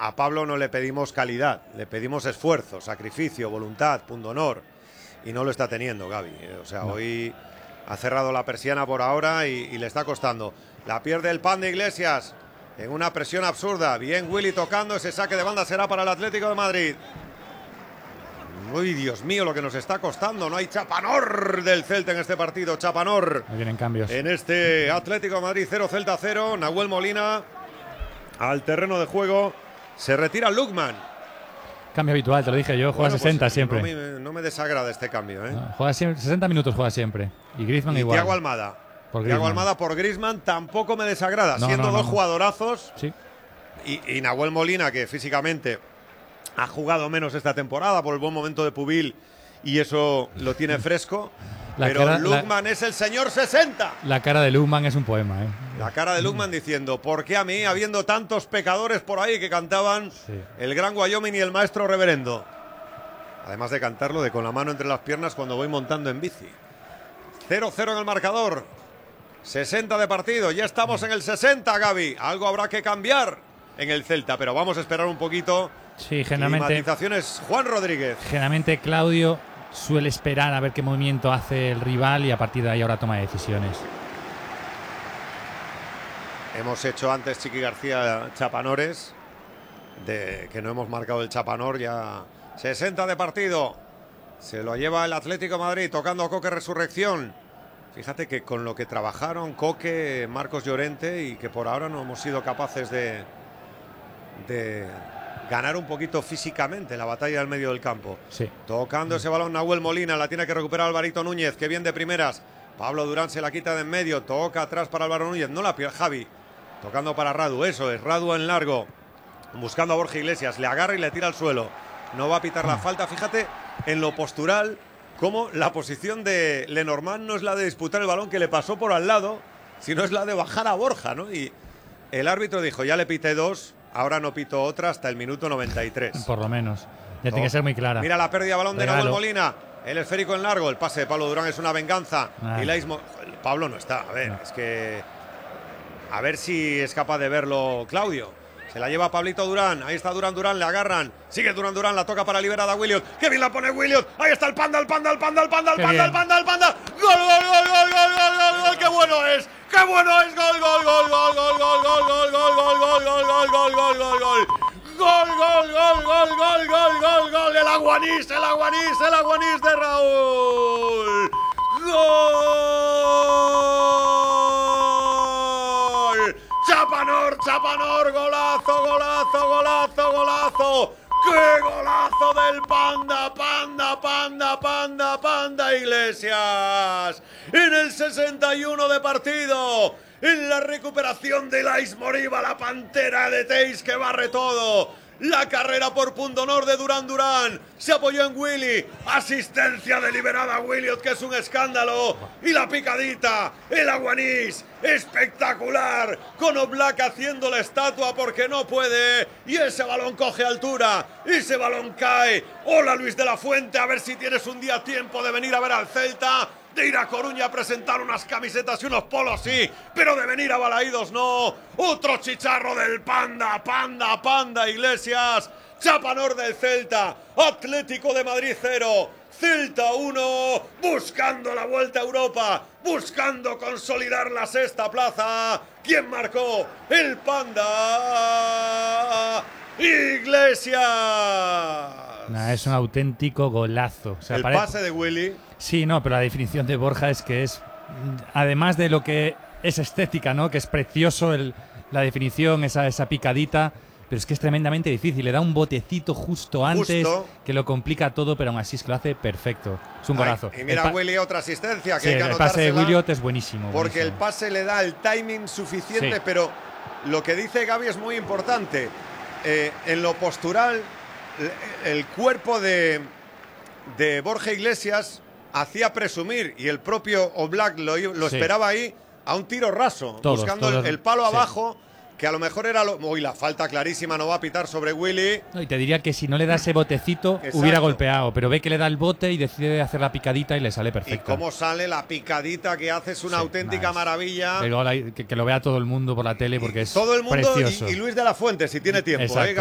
a Pablo no le pedimos calidad, le pedimos esfuerzo, sacrificio, voluntad, pundonor, y no lo está teniendo Gavi. O sea, no. Hoy ha cerrado la persiana por ahora y le está costando. La pierde el Panda Iglesias en una presión absurda. Bien Willy tocando, ese saque de banda será para el Atlético de Madrid. Uy, Dios mío, lo que nos está costando. No hay Chapanor del Celta en este partido. Chapanor. Ahí vienen cambios. En este Atlético de Madrid 0, Celta 0. Nahuel Molina al terreno de juego. Se retira Lukman. Cambio habitual, te lo dije yo. Juega 60 pues, siempre. No me desagrada este cambio. No, juega 60 minutos, juega siempre. Y Griezmann igual. Thiago Almada. Thiago Almada por Griezmann tampoco me desagrada. Siendo dos jugadorazos. Sí. Y Nahuel Molina, que físicamente ha jugado menos esta temporada por el buen momento de Pubil y eso lo tiene fresco. Pero Lukman es el señor 60. La cara de Lukman es un poema, ¿eh? La cara de Lukman diciendo, ¿por qué a mí, habiendo tantos pecadores por ahí que cantaban el Gran Wyoming y el Maestro Reverendo? Además de cantarlo de con la mano entre las piernas cuando voy montando en bici. 0-0 en el marcador. 60 de partido. Ya estamos en el 60, Gavi. Algo habrá que cambiar en el Celta, pero vamos a esperar un poquito. Sí, generalmente. Climatizaciones, Juan Rodríguez. Generalmente Claudio suele esperar a ver qué movimiento hace el rival y a partir de ahí ahora toma decisiones. Hemos hecho antes, Chiqui García, chapanores, que no hemos marcado el chapanor ya. 60 de partido. Se lo lleva el Atlético de Madrid, tocando a Coque Resurrección. Fíjate que con lo que trabajaron Coque, Marcos Llorente, y que por ahora no hemos sido capaces de ganar un poquito físicamente la batalla del medio del campo. Sí. Tocando ese balón Nahuel Molina, la tiene que recuperar Alvarito Núñez, que bien de primeras. Pablo Durán se la quita de en medio, toca atrás para Álvaro Núñez, no la pierde Javi. Tocando para Radu, eso es, Radu en largo, buscando a Borja Iglesias, le agarra y le tira al suelo. No va a pitar la falta, fíjate en lo postural, como la posición de Lenormand no es la de disputar el balón que le pasó por al lado, sino es la de bajar a Borja, ¿no? Y el árbitro dijo, ya le pité dos, ahora no pito otra hasta el minuto 93. Por lo menos. Ya tiene que ser muy clara. Mira la pérdida de balón de Nahuel Molina. El esférico en largo. El pase de Pablo Durán es una venganza. Y Pablo no está. A ver, es que... A ver si es capaz de verlo Claudio. Se la lleva Pablito Durán. Ahí está Durán, le agarran. Sigue Durán, la toca para liberar a Williot. ¡Qué bien la pone Williot! Ahí está el Panda. ¡Gol! ¡Qué bueno es! ¡Qué bueno es! ¡Gol! El aguanís de Raúl. ¡Gol! Chapanor, golazo. ¡Qué golazo del Panda Iglesias! En el 61 de partido, en la recuperación de Lais Moriba, la pantera de Teis que barre todo. La carrera por pundonor de Durán. Se apoyó en Willy. Asistencia deliberada a Williot, que es un escándalo. Y la picadita. El aguanís. Espectacular. Con Oblak haciendo la estatua porque no puede. Y ese balón coge altura. Ese balón cae. Hola Luis de la Fuente. A ver si tienes un día tiempo de venir a ver al Celta. De ir a Coruña a presentar unas camisetas y unos polos, sí, pero de venir a Balaídos no. Otro chicharro del Panda Iglesias. Chapanor del Celta. Atlético de Madrid 0. Celta 1. Buscando la vuelta a Europa. Buscando consolidar la sexta plaza. ¿Quién marcó? El Panda Iglesias. Es un auténtico golazo. O sea, el pase de Willy. Sí, no, pero la definición de Borja es que es, además de lo que es estética, ¿no? Que es precioso la definición, esa picadita, pero es que es tremendamente difícil. Le da un botecito justo antes que lo complica todo, pero aún así es que lo hace perfecto. Es un golazo. Y mira Willy, otra asistencia que hay que el pase de Williot es buenísimo. Porque el pase le da el timing suficiente, pero lo que dice Gavi es muy importante. En lo postural, el cuerpo de Borja Iglesias hacía presumir, y el propio Oblak lo esperaba ahí, a un tiro raso, buscando el palo abajo, que a lo mejor era la falta clarísima, no va a pitar sobre Willy. No, y te diría que si no le da ese botecito, hubiera golpeado, pero ve que le da el bote y decide hacer la picadita y le sale perfecto. Y cómo sale la picadita que hace es una auténtica maravilla. Que lo vea todo el mundo por la tele porque es todo el mundo precioso. Y Luis de la Fuente, si tiene tiempo.